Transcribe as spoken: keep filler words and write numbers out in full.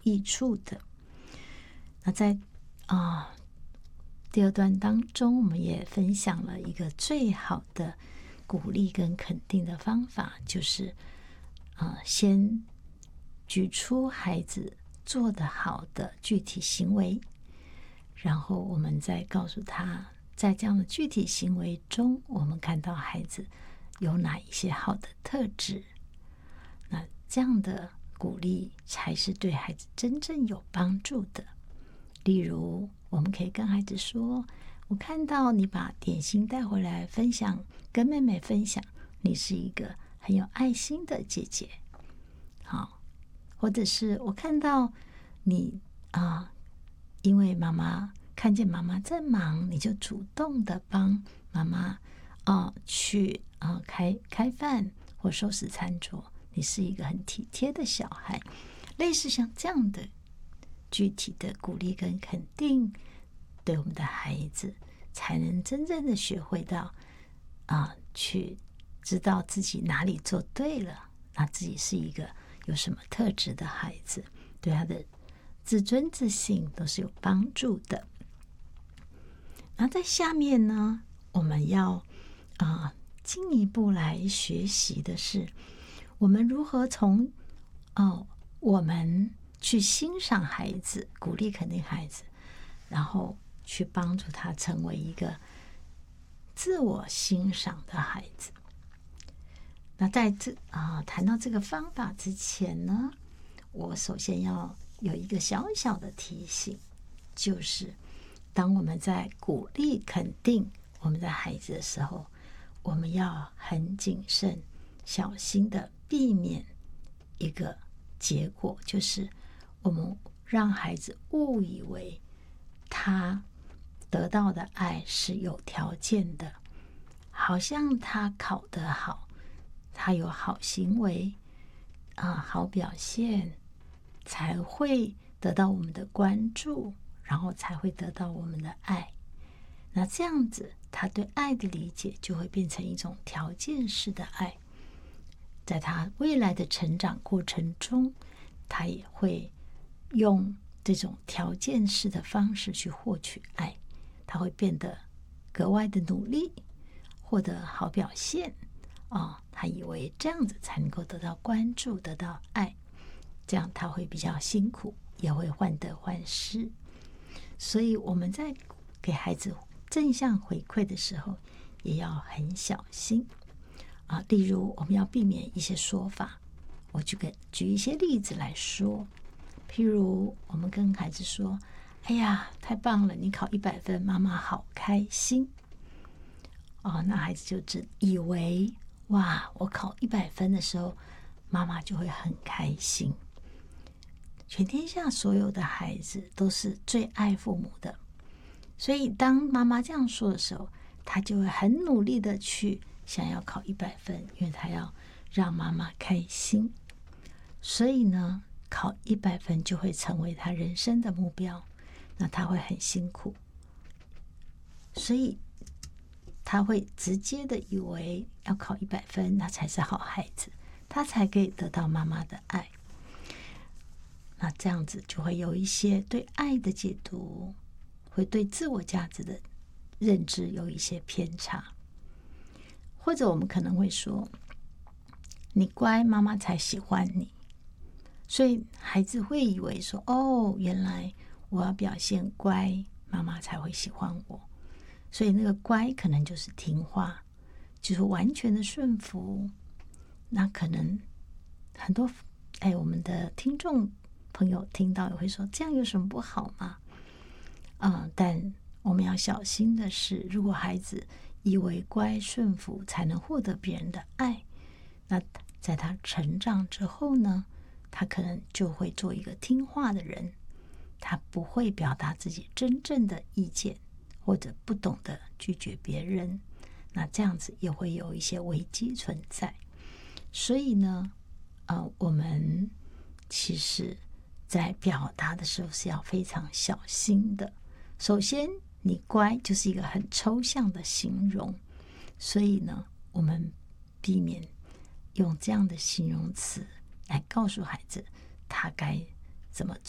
益处的。那在啊、呃、第二段当中，我们也分享了一个最好的鼓励跟肯定的方法，就是呃先举出孩子做得好的具体行为，然后我们再告诉他，在这样的具体行为中，我们看到孩子有哪一些好的特质。那这样的鼓励才是对孩子真正有帮助的。例如，我们可以跟孩子说，我看到你把点心带回来分享，跟妹妹分享，你是一个很有爱心的姐姐。好，或者是我看到你啊、呃，因为妈妈看见妈妈在忙，你就主动的帮妈妈啊、呃、去啊、呃、开开饭或收拾餐桌，你是一个很体贴的小孩。类似像这样的具体的鼓励跟肯定，对我们的孩子才能真正的学会到啊、呃，去知道自己哪里做对了，那自己是一个有什么特质的孩子，对他的自尊自信都是有帮助的。那在下面呢，我们要啊、呃、进一步来学习的是，我们如何从哦我们去欣赏孩子，鼓励肯定孩子，然后去帮助他成为一个自我欣赏的孩子。那在这啊、呃、谈到这个方法之前呢，我首先要有一个小小的提醒，就是当我们在鼓励肯定我们的孩子的时候，我们要很谨慎小心的避免一个结果，就是我们让孩子误以为他得到的爱是有条件的，好像他考得好，他有好行为啊、好表现，才会得到我们的关注，然后才会得到我们的爱。那这样子，他对爱的理解就会变成一种条件式的爱。在他未来的成长过程中，他也会用这种条件式的方式去获取爱，他会变得格外的努力，获得好表现哦，他以为这样子才能够得到关注，得到爱，这样他会比较辛苦，也会患得患失。所以我们在给孩子正向回馈的时候，也要很小心啊。例如，我们要避免一些说法，我举个举一些例子来说。譬如，我们跟孩子说：“哎呀，太棒了，你考一百分，妈妈好开心。”哦，那孩子就只以为哇，我考一百分的时候，妈妈就会很开心。全天下所有的孩子都是最爱父母的，所以当妈妈这样说的时候，他就会很努力的去想要考一百分，因为他要让妈妈开心。所以呢，考一百分就会成为他人生的目标，那他会很辛苦，所以他会直接的以为要考一百分，那才是好孩子，他才可以得到妈妈的爱。那这样子就会有一些对爱的解读，会对自我价值的认知有一些偏差。或者我们可能会说，你乖，妈妈才喜欢你。所以孩子会以为说，哦，原来我要表现乖，妈妈才会喜欢我。所以那个乖可能就是听话，就是完全的顺服。那可能很多哎，我们的听众朋友听到也会说，这样有什么不好吗？嗯，但我们要小心的是，如果孩子以为乖顺服才能获得别人的爱，那在他成长之后呢，他可能就会做一个听话的人，他不会表达自己真正的意见，或者不懂得拒绝别人，那这样子也会有一些危机存在。所以呢，呃，我们其实在表达的时候是要非常小心的。首先，你乖就是一个很抽象的形容，所以呢，我们避免用这样的形容词来告诉孩子他该怎么做。